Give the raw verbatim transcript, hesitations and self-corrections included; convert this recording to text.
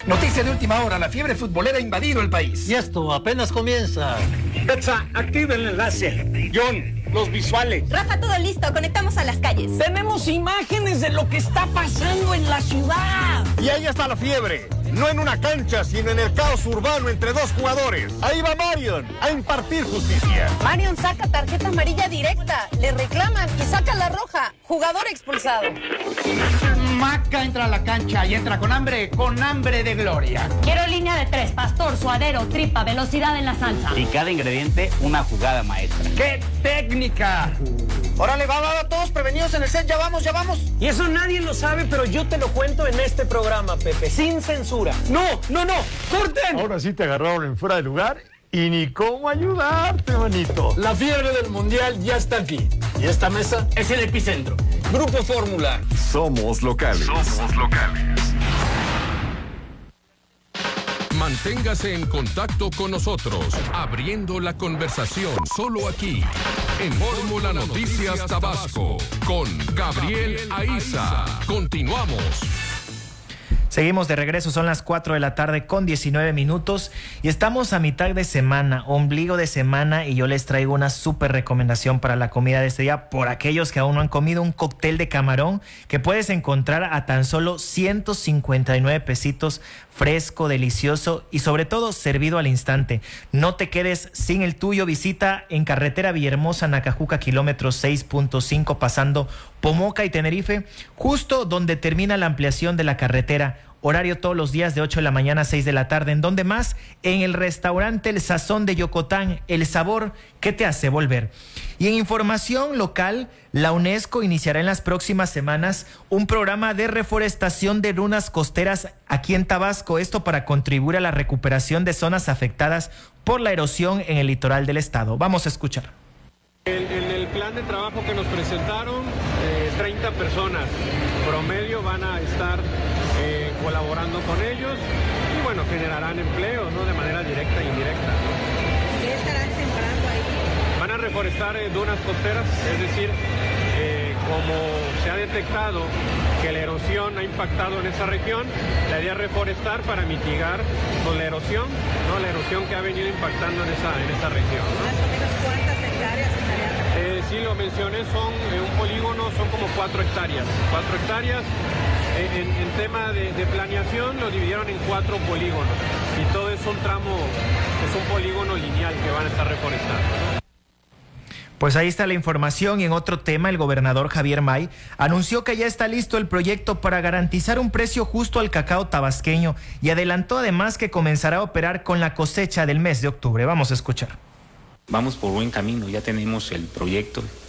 Noticia de última hora, la fiebre futbolera ha invadido el país. Y esto apenas comienza. Betsa, activa el enlace. John, los visuales. Rafa, todo listo, conectamos a las calles. Tenemos imágenes de lo que está pasando en la ciudad. Y ahí está la fiebre. No en una cancha, sino en el caos urbano entre dos jugadores. Ahí va Marion a impartir justicia. Marion saca tarjeta amarilla directa, le reclaman y saca la roja. Jugador expulsado. Maca entra a la cancha y entra con hambre, con hambre de gloria. Quiero línea de tres, pastor, suadero, tripa, velocidad en la salsa. Y cada ingrediente una jugada maestra. ¡Qué técnica! Órale, va, va, va, todos prevenidos en el set, ya vamos, ya vamos. Y eso nadie lo sabe, pero yo te lo cuento en este programa, Pepe, sin censura. No, no, no, corten. Ahora sí te agarraron en fuera de lugar y ni cómo ayudarte, manito. La fiebre del mundial ya está aquí. Y esta mesa es el epicentro. Grupo Fórmula. Somos locales. Somos locales. Manténgase en contacto con nosotros, abriendo la conversación solo aquí, en Fórmula Noticias Tabasco, con Gabriel Aiza. Continuamos. Seguimos de regreso, son las cuatro de la tarde con diecinueve minutos y estamos a mitad de semana, ombligo de semana, y yo les traigo una súper recomendación para la comida de este día por aquellos que aún no han comido: un cóctel de camarón que puedes encontrar a tan solo ciento cincuenta y nueve pesitos, fresco, delicioso y sobre todo servido al instante. No te quedes sin el tuyo. Visita en carretera Villahermosa, Nacajuca, kilómetro seis punto cinco, pasando Pomoca y Tenerife, justo donde termina la ampliación de la carretera. Horario todos los días de ocho de la mañana a seis de la tarde. ¿En dónde más? En el restaurante El Sazón de Yocotán, el sabor que te hace volver. Y en información local, la UNESCO iniciará en las próximas semanas un programa de reforestación de dunas costeras aquí en Tabasco. Esto para contribuir a la recuperación de zonas afectadas por la erosión en el litoral del estado. Vamos a escuchar. En, en el plan de trabajo que nos presentaron, eh, treinta personas promedio van a estar eh, colaborando con ellos y bueno, generarán empleos, ¿no?, de manera directa e indirecta. ¿Qué estarán sembrando ahí? Van a reforestar eh, dunas costeras, es decir, eh, como se ha detectado que la erosión ha impactado en esa región, la idea es reforestar para mitigar pues, la erosión, ¿no?, la erosión que ha venido impactando en esa, en esa región, ¿no? Más o menos, ¿cuántas hectáreas estarían? Eh, sí, lo mencioné, son eh, un polígono, son como cuatro hectáreas. Cuatro hectáreas, eh, en, en tema de, de planeación lo dividieron en cuatro polígonos y todo es un tramo, es un polígono lineal que van a estar reforestando. Pues ahí está la información. Y en otro tema, el gobernador Javier May anunció que ya está listo el proyecto para garantizar un precio justo al cacao tabasqueño y adelantó además que comenzará a operar con la cosecha del mes de octubre. Vamos a escuchar. Vamos por buen camino, ya tenemos el proyecto,